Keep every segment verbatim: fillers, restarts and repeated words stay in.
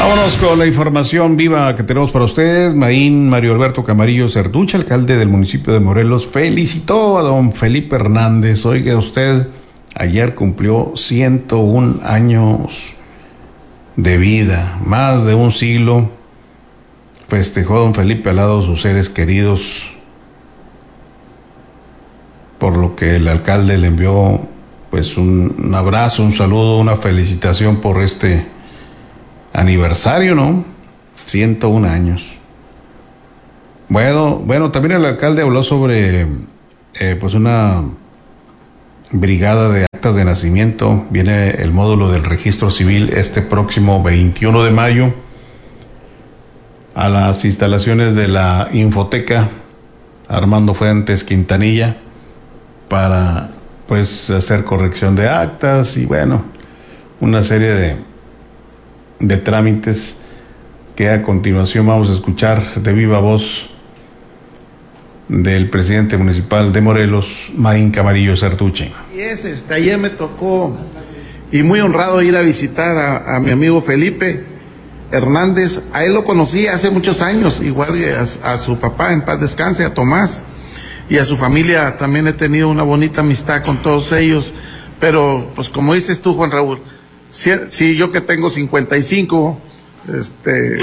Vámonos con la información viva que tenemos para usted. Maín Mario Alberto Camarillo Certuche, alcalde del municipio de Morelos, felicitó a don Felipe Hernández. Oiga usted, ayer cumplió ciento un años de vida, más de un siglo. Festejó don Felipe al lado de sus seres queridos, por lo que el alcalde le envió pues un, un abrazo, un saludo, una felicitación por este aniversario, ¿no? ciento un años. Bueno, bueno, también el alcalde habló sobre eh, pues una brigada de actas de nacimiento. Viene el módulo del registro civil este próximo veintiuno de mayo a las instalaciones de la Infoteca Armando Fuentes Quintanilla para pues hacer corrección de actas y bueno, una serie de de trámites que a continuación vamos a escuchar de viva voz del presidente municipal de Morelos, Maín Camarillo Certuche. Y es, este, ayer me tocó y muy honrado ir a visitar a, a mi amigo Felipe Hernández. A él lo conocí hace muchos años, igual que a, a su papá, en paz descanse, a Tomás, y a su familia también he tenido una bonita amistad con todos ellos, pero pues como dices tú, Juan Raúl, sí, sí, yo que tengo cincuenta y cinco, este,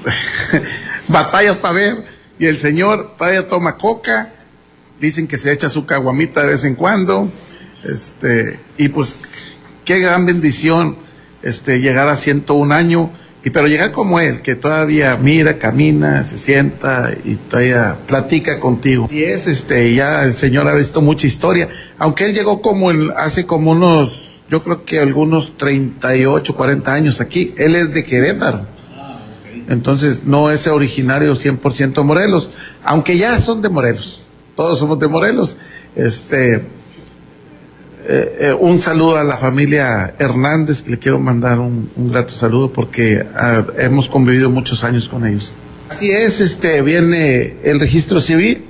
batallas para ver, y el señor todavía toma coca, dicen que se echa su caguamita de vez en cuando, este, y pues qué gran bendición, este, llegar a ciento un años, y pero llegar como él, que todavía mira, camina, se sienta y todavía platica contigo. Y es, este, ya el señor ha visto mucha historia, aunque él llegó como el, hace como unos, yo creo que algunos treinta y ocho, cuarenta años aquí. Él es de Querétaro. Entonces no es originario cien por ciento Morelos, aunque ya son de Morelos. Todos somos de Morelos. Este, eh, eh, un saludo a la familia Hernández, que le quiero mandar un, un grato saludo porque ah, hemos convivido muchos años con ellos. Así es, este, viene el registro civil,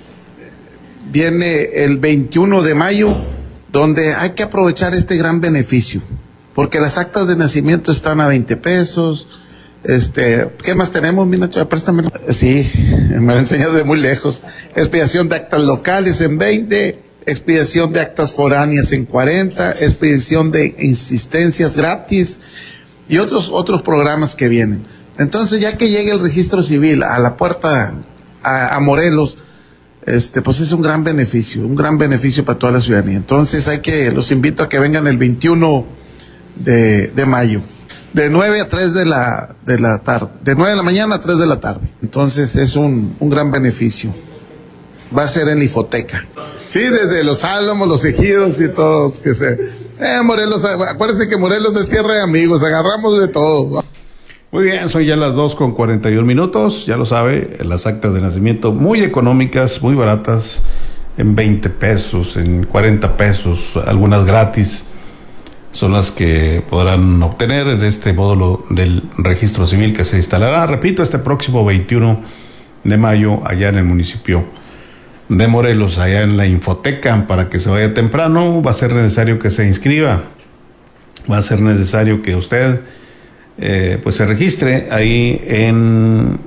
viene el veintiuno de mayo, donde hay que aprovechar este gran beneficio, porque las actas de nacimiento están a veinte pesos, este, ¿qué más tenemos, mi Nacho? Préstamelo. Sí, me lo he enseñado de muy lejos. Expedición de actas locales en veinte, expedición de actas foráneas en cuarenta, expedición de insistencias gratis y otros, otros programas que vienen. Entonces, ya que llegue el registro civil a la puerta, a, a Morelos, Este, pues es un gran beneficio, un gran beneficio para toda la ciudadanía. Entonces hay que, los invito a que vengan el veintiuno de, de mayo, de nueve a tres de la, de la tarde, de nueve de la mañana a tres de la tarde. Entonces es un, un gran beneficio. Va a ser en la Infoteca. Sí, desde los Álamos, los Ejidos y todos, que se, eh, Morelos, acuérdense que Morelos es tierra de amigos, agarramos de todo. Muy bien, son ya las dos con cuarenta y un minutos, ya lo sabe, las actas de nacimiento muy económicas, muy baratas, en veinte pesos, en cuarenta pesos, algunas gratis, son las que podrán obtener en este módulo del registro civil que se instalará, repito, este próximo veintiuno de mayo, allá en el municipio de Morelos, allá en la Infoteca. Para que se vaya temprano, va a ser necesario que se inscriba, va a ser necesario que usted Eh, pues se registre ahí en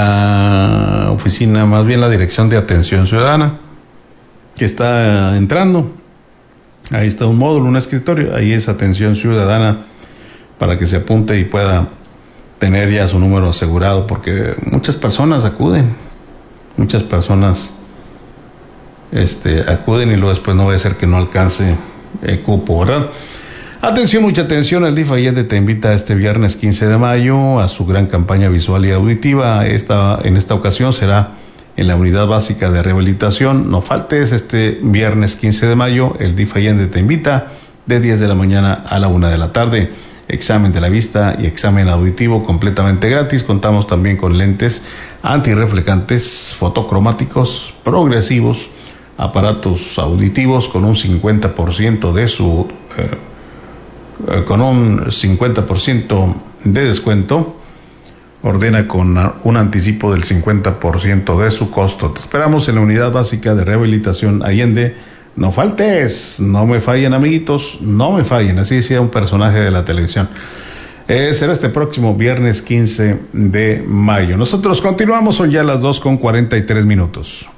la oficina, más bien la Dirección de Atención Ciudadana, que está entrando. Ahí está un módulo, un escritorio, ahí es Atención Ciudadana, para que se apunte y pueda tener ya su número asegurado, porque muchas personas acuden, muchas personas este, acuden y luego después no va a ser que no alcance el cupo, ¿verdad? Atención, mucha atención, el D I F Allende te invita este viernes quince de mayo a su gran campaña visual y auditiva. Esta, en esta ocasión será en la Unidad Básica de Rehabilitación. No faltes este viernes quince de mayo, el D I F Allende te invita de diez de la mañana a la una de la tarde. Examen de la vista y examen auditivo completamente gratis. Contamos también con lentes antirreflejantes, fotocromáticos, progresivos, aparatos auditivos con un cincuenta por ciento de su... Eh, con un cincuenta por ciento de descuento. Ordena con un anticipo del cincuenta por ciento de su costo. Te esperamos en la Unidad Básica de Rehabilitación Allende. No faltes, no me fallen, amiguitos, no me fallen. Así decía un personaje de la televisión. Eh, será este próximo viernes quince de mayo. Nosotros continuamos, son ya las dos con cuarenta y tres minutos.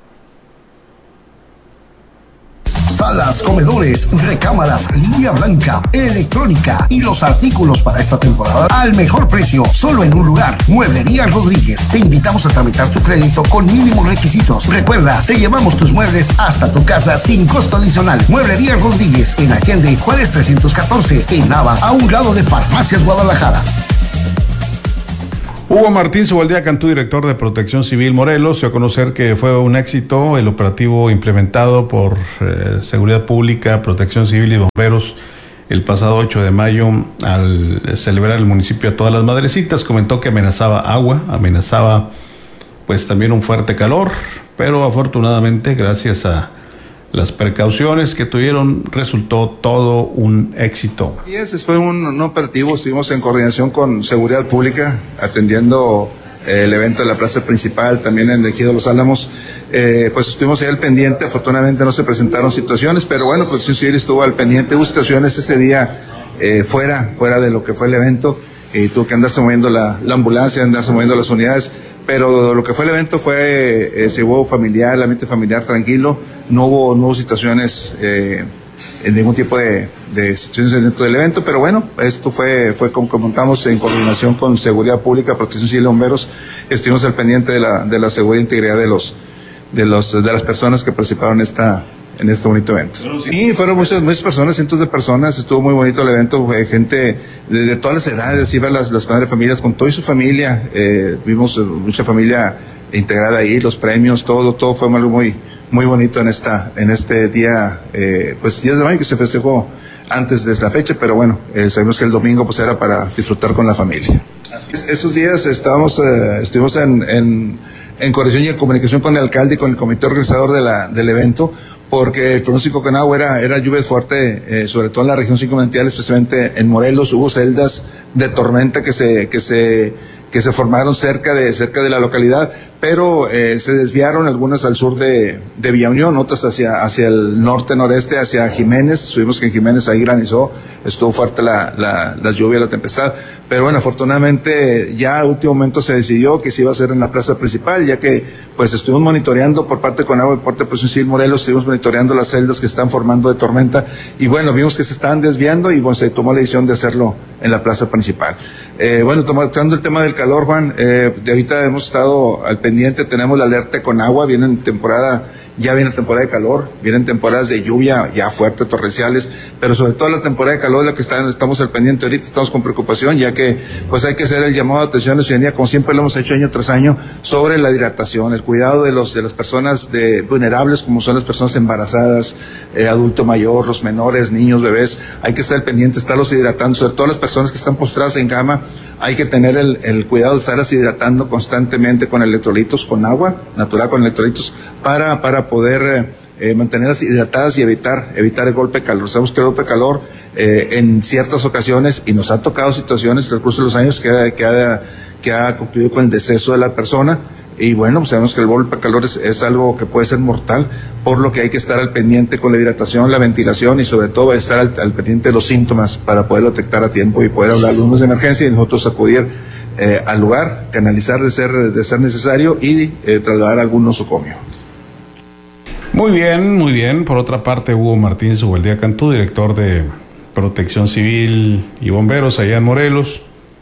Salas, comedores, recámaras, línea blanca, electrónica y los artículos para esta temporada al mejor precio, solo en un lugar. Mueblería Rodríguez. Te invitamos a tramitar tu crédito con mínimos requisitos. Recuerda, te llevamos tus muebles hasta tu casa sin costo adicional. Mueblería Rodríguez en Allende, Juárez trescientos catorce, en Nava, a un lado de Farmacias Guadalajara. Hugo Martín Zubeldía Cantú, director de Protección Civil Morelos, dio a conocer que fue un éxito el operativo implementado por eh, Seguridad Pública, Protección Civil y Bomberos el pasado ocho de mayo al celebrar el municipio a todas las madrecitas. Comentó que amenazaba agua, amenazaba pues también un fuerte calor, pero afortunadamente gracias a las precauciones que tuvieron resultó todo un éxito. Sí, ese fue un, un operativo, estuvimos en coordinación con Seguridad Pública atendiendo eh, el evento de la plaza principal, también en el Ejido Los Álamos, eh, pues estuvimos ahí al pendiente. Afortunadamente no se presentaron situaciones, pero bueno, pues sí, estuvo al pendiente. Hubo situaciones ese día eh, fuera, fuera de lo que fue el evento, y tuvo que andarse moviendo la, la ambulancia, andarse moviendo las unidades, pero lo que fue el evento fue, eh, se hubo familiar, el ambiente familiar tranquilo, no hubo, no hubo situaciones, eh, en ningún tipo de, de situaciones dentro del evento, pero bueno, esto fue, fue como comentamos en coordinación con Seguridad Pública, Protección Civil y Bomberos, estuvimos al pendiente de la, de la seguridad e integridad de los, de los, de las personas que participaron en esta, en este bonito evento. Sí, fueron muchas, muchas personas, cientos de personas, estuvo muy bonito el evento, eh, gente de, de todas las edades, iban las, las padres familias con toda su familia, eh, vimos mucha familia integrada ahí, los premios, todo, todo fue algo muy, muy bonito en esta, en este día, eh, pues diez de mayo que se festejó antes de la fecha, pero bueno, eh, sabemos que el domingo pues era para disfrutar con la familia. Es, esos días estábamos, eh, estuvimos en, en, en coordinación y en comunicación con el alcalde y con el comité organizador de la, del evento, porque el pronóstico con agua era, era lluvia fuerte, eh, sobre todo en la región cinco manantiales, especialmente en Morelos. Hubo celdas de tormenta que se, que se, que se formaron cerca de, cerca de la localidad, pero eh, se desviaron algunas al sur de, de Villa Unión, otras hacia, hacia el norte-noreste, hacia Jiménez. Subimos que en Jiménez ahí granizó, estuvo fuerte la, la, la lluvia, la tempestad, pero bueno, afortunadamente ya a último momento se decidió que se iba a hacer en la plaza principal, ya que pues estuvimos monitoreando por parte de Conagua y por parte de Protección Civil Morelos, estuvimos monitoreando las celdas que se están formando de tormenta, y bueno, vimos que se estaban desviando y bueno, se tomó la decisión de hacerlo en la plaza principal. Eh, bueno, tomando el tema del calor, Juan, eh, de ahorita hemos estado al pendiente, tenemos la alerta con agua, viene en temporada, ya viene temporada de calor, vienen temporadas de lluvia ya fuertes, torrenciales, pero sobre todo la temporada de calor es la que está, estamos al pendiente ahorita, estamos con preocupación, ya que pues hay que hacer el llamado de atención a la ciudadanía, como siempre lo hemos hecho año tras año, sobre la hidratación, el cuidado de los de las personas de, vulnerables, como son las personas embarazadas, eh, adulto mayor, los menores, niños, bebés, hay que estar al pendiente, estarlos hidratando, sobre todo las personas que están postradas en cama, hay que tener el, el cuidado de estarlas hidratando constantemente con electrolitos, con agua natural, con electrolitos, para, para poder eh, mantenerlas hidratadas y evitar, evitar el golpe de calor. Sabemos que el golpe de calor eh, en ciertas ocasiones, y nos ha tocado situaciones en el curso de los años que ha, que ha, que ha concluido con el deceso de la persona, y bueno, pues sabemos que el golpe de calor es, es algo que puede ser mortal, por lo que hay que estar al pendiente con la hidratación, la ventilación y sobre todo estar al, al pendiente de los síntomas para poder detectar a tiempo y poder hablar de números de emergencia y nosotros acudir eh, al lugar, canalizar de ser, de ser necesario y eh, trasladar algún nosocomio. Muy bien, muy bien. Por otra parte, Hugo Martín Zubeldía Cantú, director de Protección Civil y Bomberos allá en Morelos,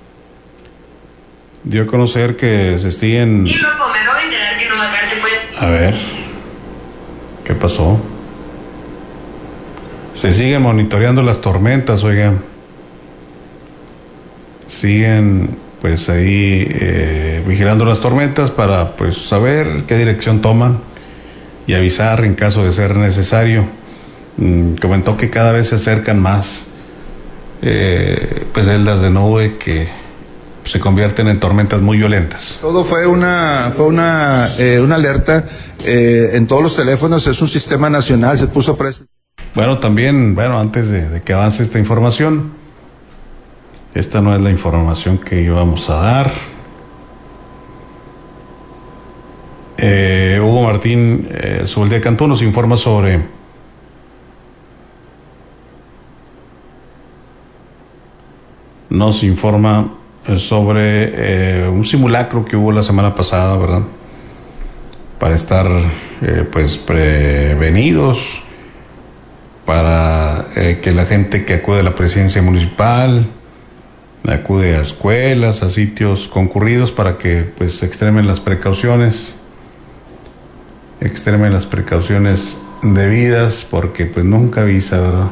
dio a conocer que se siguen... A ver, ¿qué pasó? Se siguen monitoreando las tormentas, oigan. Siguen pues ahí eh, vigilando las tormentas para pues saber qué dirección toman y avisar en caso de ser necesario. Mm, comentó que cada vez se acercan más eh, pues celdas de nube que se convierten en tormentas muy violentas. Todo fue una fue una eh, una alerta eh, en todos los teléfonos, es un sistema nacional, se puso preso. Bueno, también, bueno, antes de, de que avance esta información, esta no es la información que íbamos a dar. Eh, Hugo Martín eh, Zubeldía Cantú nos informa sobre nos informa sobre eh, un simulacro que hubo la semana pasada, ¿verdad? Para estar eh, pues prevenidos, para eh, que la gente que acude a la presidencia municipal acude a escuelas, a sitios concurridos, para que pues extremen las precauciones, extremen las precauciones debidas, porque pues nunca avisa, ¿verdad?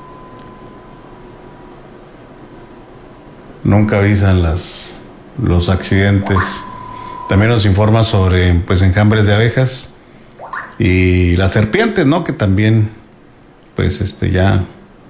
Nunca avisan las, los accidentes. También nos informa sobre pues enjambres de abejas y las serpientes, ¿no? Que también pues este ya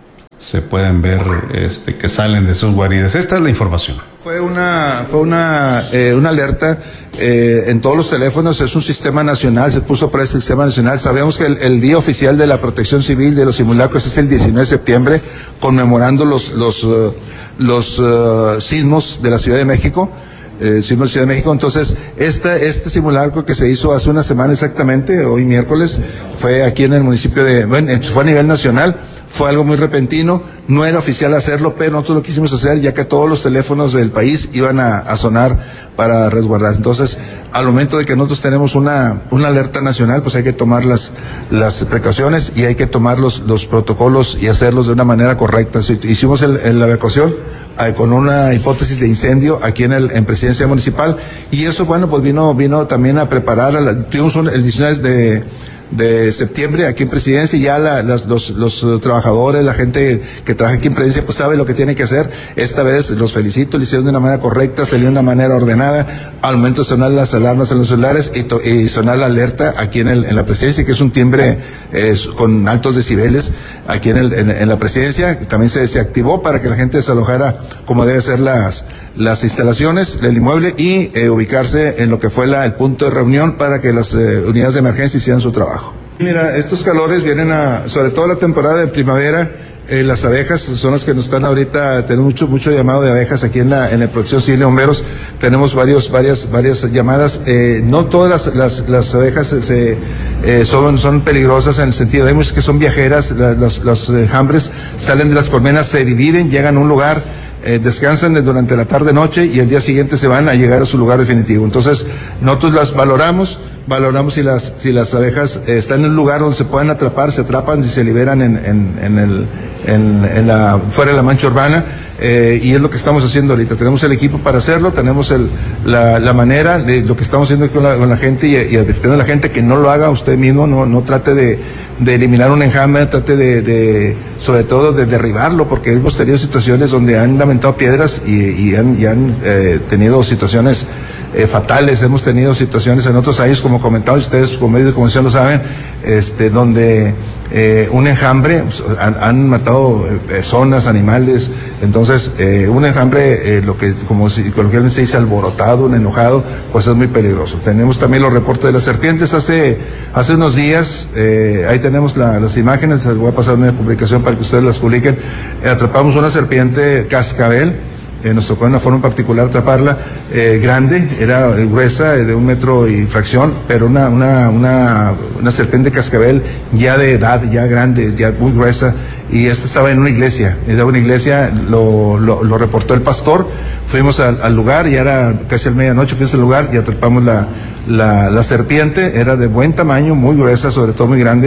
se pueden ver este que salen de sus guaridas. Esta es la información. Fue una fue una eh, una alerta eh, en todos los teléfonos. Es un sistema nacional, se puso para ese sistema nacional. Sabemos que el, el día oficial de la Protección Civil de los simulacros es el diecinueve de septiembre, conmemorando los los uh, los uh, sismos de la Ciudad de México. Eh, sismo de Ciudad de México. Entonces, este, este simulacro que se hizo hace una semana exactamente, hoy miércoles, fue aquí en el municipio de, bueno, fue a nivel nacional, fue algo muy repentino, no era oficial hacerlo, pero nosotros lo quisimos hacer ya que todos los teléfonos del país iban a, a sonar para resguardar. Entonces, al momento de que nosotros tenemos una, una alerta nacional, pues hay que tomar las, las precauciones y hay que tomar los, los protocolos y hacerlos de una manera correcta. Hicimos el, el, la evacuación con una hipótesis de incendio aquí en el en Presidencia Municipal, y eso, bueno, pues vino vino también a preparar a la, tuvimos un, el diecinueve de de septiembre aquí en Presidencia, y ya la, las, los, los trabajadores, la gente que trabaja aquí en Presidencia, pues sabe lo que tiene que hacer. Esta vez los felicito, lo hicieron de una manera correcta, salió de una manera ordenada, al momento de sonar las alarmas en los celulares y, to, y sonar la alerta aquí en, el, en la Presidencia, que es un timbre eh, con altos decibeles aquí en, el, en, en la Presidencia. También se, se activó para que la gente desalojara como debe ser las, las instalaciones, el inmueble, y eh, ubicarse en lo que fue la, el punto de reunión para que las eh, unidades de emergencia hicieran su trabajo. Mira, estos calores vienen a, sobre todo la temporada de primavera, eh, las abejas son las que nos están ahorita, tenemos mucho, mucho llamado de abejas aquí en la, en la Protección Civil de Bomberos, tenemos varios, varias, varias llamadas, eh, no todas las, las, las abejas se, eh, son, son peligrosas en el sentido, hay muchas que son viajeras, la, los, los enjambres salen de las colmenas, se dividen, llegan a un lugar, Eh, descansan durante la tarde-noche y el día siguiente se van a llegar a su lugar definitivo. Entonces, nosotros las valoramos, valoramos si las, si las abejas eh, están en un lugar donde se pueden atrapar, se atrapan y se liberan en, en, en el, en, en la, fuera de la mancha urbana, eh, y es lo que estamos haciendo ahorita. Tenemos el equipo para hacerlo, tenemos el, la, la manera de lo que estamos haciendo con la, con la gente, y, y advirtiendo a la gente que no lo haga usted mismo, no, no trate de, de eliminar un enjambre, trate de, de, sobre todo de derribarlo, porque hemos tenido situaciones donde han lamentado piedras y, y han, y han eh, tenido situaciones eh, fatales. Hemos tenido situaciones en otros años, como comentaban ustedes, como medios de comunicación lo saben, este, donde eh, un enjambre, pues, han, han matado personas, animales. Entonces, eh, un enjambre, eh, lo que como si, coloquialmente se dice, alborotado, un enojado, pues es muy peligroso. Tenemos también los reportes de las serpientes. Hace, hace unos días, eh, ahí tenemos la, las imágenes, les voy a pasar una publicación para que ustedes las publiquen. Eh, atrapamos una serpiente cascabel. Eh, nos tocó de una forma particular atraparla, eh, grande, era eh, gruesa, eh, de un metro y fracción, pero una, una, una, una serpiente cascabel ya de edad, ya grande, ya muy gruesa, y esta estaba en una iglesia, era una iglesia, lo, lo, lo reportó el pastor, fuimos al, al lugar, ya era casi a medianoche, fuimos al lugar y atrapamos la, la, la serpiente, era de buen tamaño, muy gruesa, sobre todo muy grande,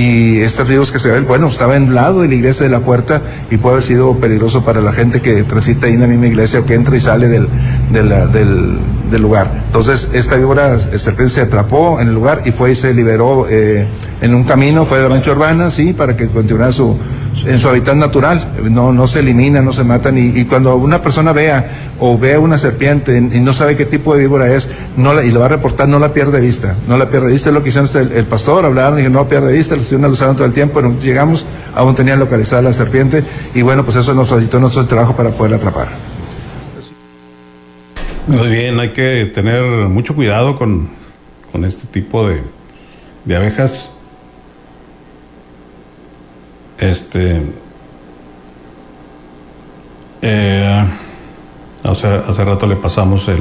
y estos ríos que se ven, bueno, estaba en el lado de la iglesia de la puerta, y puede haber sido peligroso para la gente que transita ahí en la misma iglesia, o que entra y sale del, de la, del, del lugar. Entonces, esta víbora serpiente se atrapó en el lugar y fue y se liberó eh, en un camino, fue de la mancha urbana, sí, para que continuara su, en su hábitat natural, no, no se elimina, no se matan, y, y cuando una persona vea o vea una serpiente y no sabe qué tipo de víbora es, no la, y lo va a reportar, no la pierde de vista, no la pierde de vista. Es lo que hicieron el, el pastor, hablaron y dijeron, no la pierde de vista, lo estuvieron analizando todo el tiempo, pero llegamos, aún tenían localizada la serpiente, y bueno, pues eso nos facilitó nosotros el trabajo para poderla atrapar. Muy bien, hay que tener mucho cuidado con, con este tipo de, de abejas. Este, eh, hace, hace rato le pasamos el,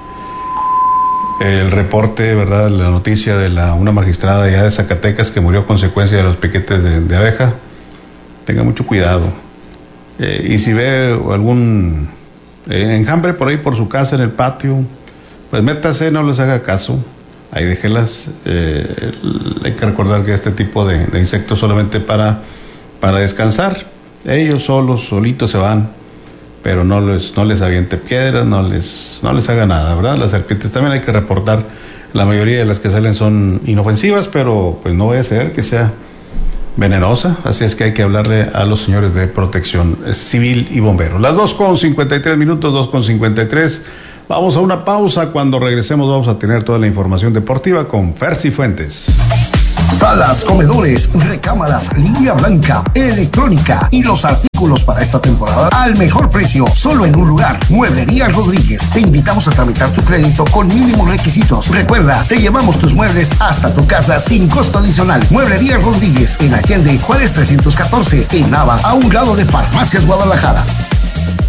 el reporte, ¿verdad? La noticia de la, una magistrada ya de Zacatecas que murió a consecuencia de los piquetes de, de abeja. Tenga mucho cuidado. Eh, y si ve algún eh, enjambre por ahí por su casa en el patio, pues métase, no les haga caso, ahí déjelas. Eh, hay que recordar que este tipo de, de insectos solamente para, para descansar, ellos solos, solitos se van, pero no les, no les aviente piedras, no les, no les haga nada, ¿verdad? Las serpientes también hay que reportar, la mayoría de las que salen son inofensivas, pero pues no vaya a ser que sea venenosa, así es que hay que hablarle a los señores de protección civil y bomberos. Las dos con cincuenta y tres minutos, dos con cincuenta y tres. Vamos a una pausa. Cuando regresemos vamos a tener toda la información deportiva con Ferci Fuentes. Salas, comedores, recámaras, línea blanca, electrónica y los artículos para esta temporada al mejor precio, solo en un lugar. Mueblería Rodríguez. Te invitamos a tramitar tu crédito con mínimos requisitos. Recuerda, te llevamos tus muebles hasta tu casa sin costo adicional. Mueblería Rodríguez en Allende Juárez trescientos catorce, en Nava, a un lado de Farmacias Guadalajara.